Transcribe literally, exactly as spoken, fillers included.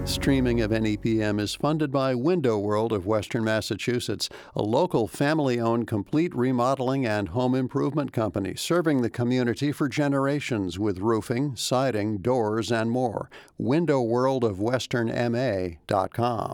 Streaming of N E P M is funded by Window World of Western Massachusetts, a local family-owned complete remodeling and home improvement company serving the community for generations with roofing, siding, doors, and more. window world of western m a dot com